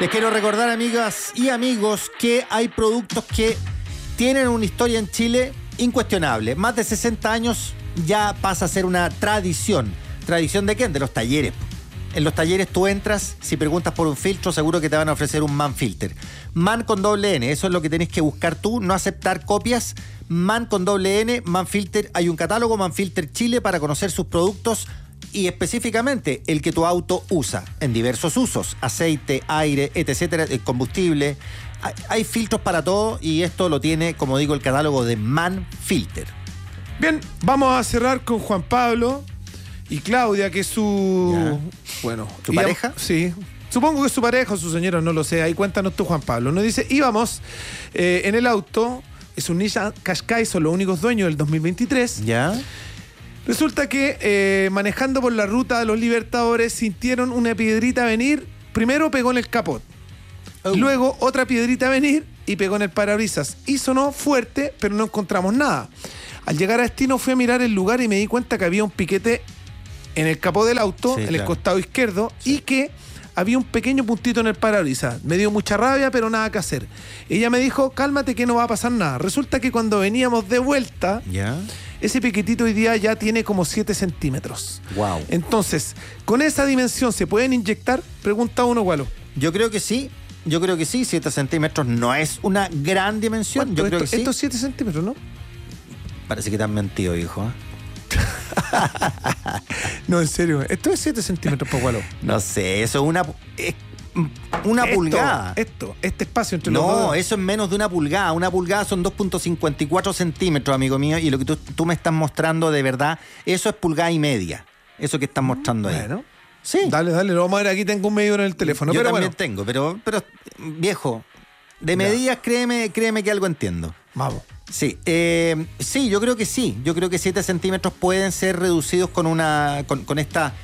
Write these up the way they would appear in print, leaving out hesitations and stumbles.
Les quiero recordar, amigas y amigos, que hay productos que tienen una historia en Chile incuestionable. Más de 60 años ya pasa a ser una tradición. ¿Tradición de quién? De los talleres. En los talleres tú entras, si preguntas por un filtro, seguro que te van a ofrecer un Man Filter. Man con doble N, eso es lo que tenés que buscar tú, no aceptar copias. Man con doble N, Man Filter, hay un catálogo Man Filter Chile para conocer sus productos y específicamente el que tu auto usa en diversos usos, aceite, aire, etcétera, combustible. Hay filtros para todo y esto lo tiene, como digo, el catálogo de Man Filter. Bien, vamos a cerrar con Juan Pablo y Claudia, que es su... Ya. Bueno, ¿Tu pareja? Sí. Supongo que es su pareja o su señora, no lo sé. Ahí cuéntanos tú, Juan Pablo. Nos dice, íbamos en el auto, es un Nissan Qashqai, son los únicos dueños del 2023. ¿Ya? Resulta que manejando por la ruta de los Libertadores sintieron una piedrita venir. Primero pegó en el capot. Luego otra piedrita venir y pegó en el parabrisas. Y sonó fuerte, pero no encontramos nada. Al llegar a destino fui a mirar el lugar y me di cuenta que había un piquete en el capó del auto, Sí, en claro. el costado izquierdo, y que había un pequeño puntito en el parabrisas. Me dio mucha rabia, pero nada que hacer. Ella me dijo, cálmate que no va a pasar nada. Resulta que cuando veníamos de vuelta, ¿Ya? ese piquetito hoy día ya tiene como 7 centímetros. Wow. Entonces, ¿con esa dimensión se pueden inyectar? Pregunta uno, Gualo. Yo creo que sí. 7 centímetros no es una gran dimensión. Yo creo que sí. Estos 7 centímetros, ¿no? Parece que te han mentido, hijo. No, en serio. Esto es 7 centímetros por Gualo. No sé, eso es una pulgada. Este espacio entre los No, dos. eso es menos de una pulgada. Una pulgada son 2.54 centímetros, amigo mío. Y lo que tú me estás mostrando de verdad, eso es pulgada y media. Eso que estás mostrando ahí. Bueno. Sí. Dale, lo vamos a ver. Aquí tengo un medidor en el teléfono. Yo pero también bueno, tengo, pero viejo, de medidas créeme que algo entiendo. vamos. Sí, sí, yo creo que sí. Yo creo que 7 centímetros pueden ser reducidos con esta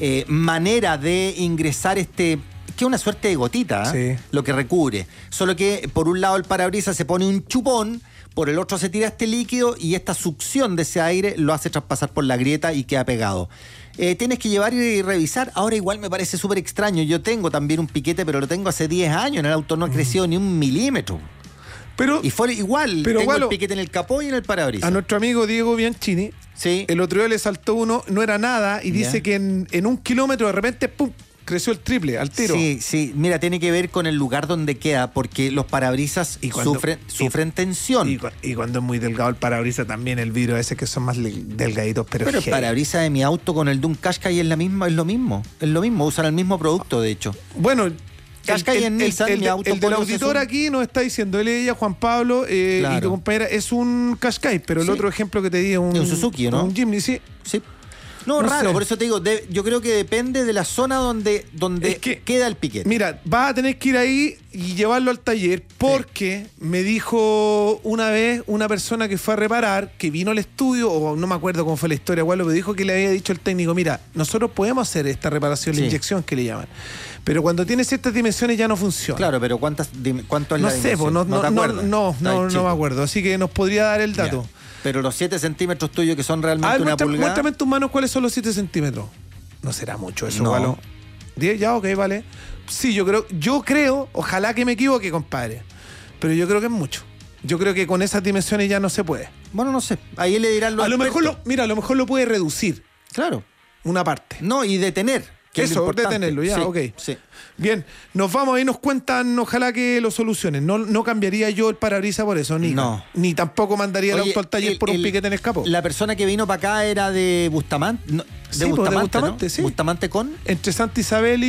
manera de ingresar que es una suerte de gotita, Sí. lo que recubre. Solo que por un lado el parabrisas se pone un chupón, por el otro se tira este líquido y esta succión de ese aire lo hace traspasar por la grieta y queda pegado. Tienes que llevar y revisar. Ahora igual me parece súper extraño. Yo tengo también un piquete, pero lo tengo hace 10 años. En el auto no ha crecido ni un milímetro. Pero Y fue igual. Pero, tengo Gualo, el piquete en el capó y en el parabrisas. a nuestro amigo Diego Bianchini, Sí. el otro día le saltó uno, no era nada, y Ya. dice que en 1 kilómetro de repente, ¡pum!, creció el triple, al tiro. Sí, sí. Mira, tiene que ver con el lugar donde queda, porque los parabrisas Y cuando- sufren tensión. Y cuando es muy delgado el parabrisas también, el vidrio ese que son más delgaditos, pero Pero el heavy. parabrisas de mi auto con el de un Qashqai es lo mismo. Usan el mismo producto, de hecho. Bueno, Qashqai en Nissan, mi auto el del Polo auditor es un- aquí nos está diciendo, él, ella, Juan Pablo, Claro. y tu compañera, es un Qashqai, pero el Sí. otro ejemplo que te di es un... Es un Suzuki, ¿no? Un Jimny, sí. Sí. No, No raro, sé. por eso te digo, yo creo que depende de la zona donde Es que- queda el piquete. Mira, vas a tener que ir ahí y llevarlo al taller porque me dijo una vez una persona que fue a reparar, que vino al estudio, o no me acuerdo cómo fue la historia, Gualo, me dijo que le había dicho el técnico, mira, nosotros podemos hacer esta reparación, Sí. la inyección que le llaman, pero cuando tiene ciertas dimensiones ya no funciona. Claro, pero ¿cuánto es No la sé, dimensión? no te acuerdas. Está no chico. me acuerdo, así que nos podría dar el dato. Ya. Pero los 7 centímetros tuyos que son A realmente ver, una pulgada. muéstrame en tus manos cuáles son los 7 centímetros. No será mucho eso, No. Gualo. 10, ya, ok, vale. Sí, yo creo, ojalá que me equivoque, compadre. Pero yo creo que es mucho. Yo creo que con esas dimensiones ya no se puede. Bueno, no sé. Ahí le dirán los A lo mejor expertos. a lo mejor lo puede reducir Claro. una parte. No, y detener. Que es lo Eso, importante. detenerlo, ya, Sí, ok. Sí. Bien, nos vamos ahí, nos cuentan, ojalá que lo solucionen. No cambiaría yo el parabrisas por eso, No. ni tampoco mandaría el Oye, auto al taller por un piquete en el capó. La persona que vino para acá era de Bustamante. No, Sí, pues, de Bustamante, ¿no? sí. Bustamante con. Entre Santa Isabel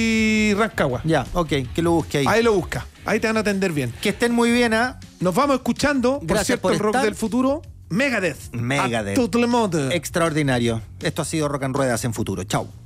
y Rancagua. Ya, ok, que lo busque ahí. Ahí lo busca, ahí te van a atender bien. Que estén muy bien, ¿ah? Nos vamos escuchando, por Gracias cierto, por el rock estar. del futuro, Megadeth. Megadeth. A tout le monde. Extraordinario. Esto ha sido Rock and Ruedas en Futuro. Chau.